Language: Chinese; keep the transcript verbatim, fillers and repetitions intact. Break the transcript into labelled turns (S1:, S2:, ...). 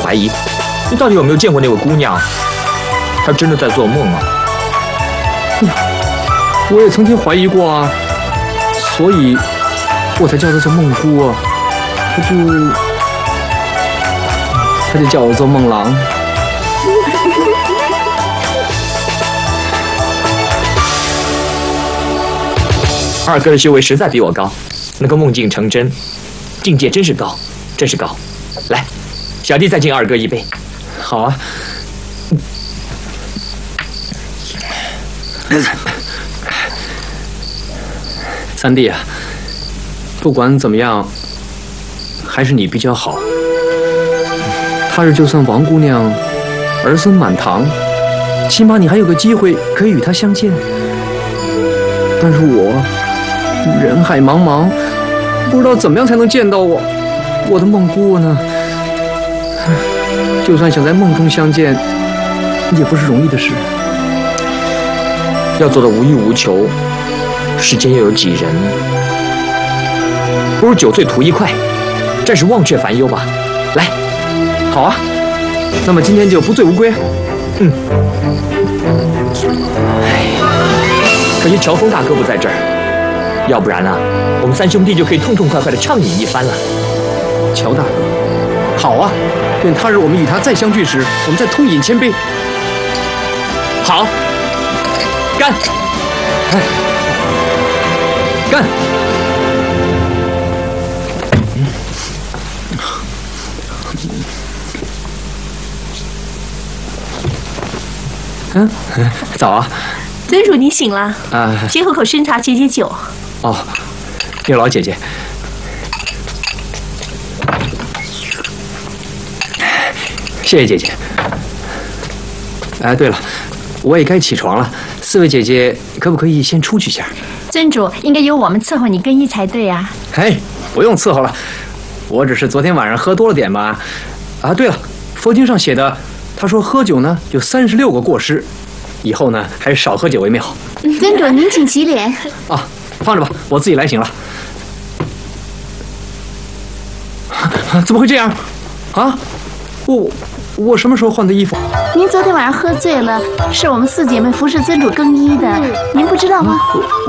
S1: 怀疑，你到底有没有见过那位姑娘？她真的在做梦啊？
S2: 呀，我也曾经怀疑过啊，所以我才叫她做梦姑啊。她就她就叫我做梦郎。
S1: 二哥的修为实在比我高，能够梦境成真，境界真是高，真是高。来，小弟再敬二哥一杯。
S2: 好啊。三弟啊，不管怎么样，还是你比较好。他日就算王姑娘儿孙满堂，起码你还有个机会可以与她相见。但是我人海茫茫，不知道怎么样才能见到我我的梦姑呢？就算想在梦中相见，也不是容易的事。
S1: 要做到无欲无求，世间又有几人呢？不如酒醉图一快，暂时忘却烦忧吧。来，
S2: 好啊，那么今天就不醉无归。
S1: 嗯。哎，可惜乔峰大哥不在这儿，要不然啊，我们三兄弟就可以痛痛快快的畅饮一番了。
S2: 乔大哥，好啊，愿他日我们与他再相聚时，我们再痛饮千杯。
S1: 好，干！哎，干！
S2: 嗯，早啊。
S3: 尊主，你醒了
S2: 啊，
S3: 先喝口参茶解解酒。
S2: 哦，六老姐姐。谢谢姐姐。哎，对了，我也该起床了。四位姐姐，可不可以先出去一下？
S3: 尊主，应该由我们伺候你更衣才对啊。
S2: 哎，不用伺候了，我只是昨天晚上喝多了点吧。啊，对了，佛经上写的，他说喝酒呢有三十六个过失，以后呢还是少喝酒为妙。
S4: 尊主，您请洗脸。
S2: 啊，放着吧，我自己来行了。怎么会这样？啊，我我什么时候换的衣服？
S4: 您昨天晚上喝醉了，是我们四姐妹服侍尊主更衣的，您不知道吗？